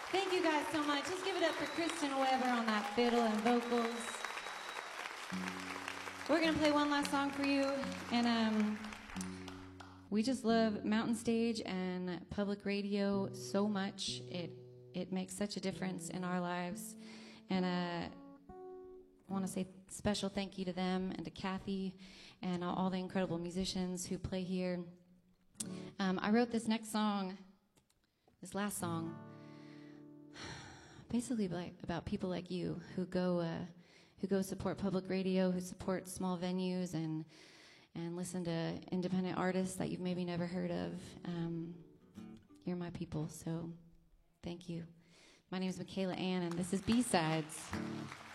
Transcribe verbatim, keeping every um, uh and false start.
Thank you guys so much. Just give it up for Kristen Weber on that fiddle and vocals. We're going to play one last song for you. And um, we just love Mountain Stage and public radio so much. It, it makes such a difference in our lives. And uh, I want to say special thank you to them and to Kathy and all the incredible musicians who play here. Um, I wrote this next song, this last song, basically like, about people like you who go uh, who go support public radio, who support small venues and and listen to independent artists that you've maybe never heard of. Um, you're my people, so thank you. My name is Michaela Ann, and this is B-Sides.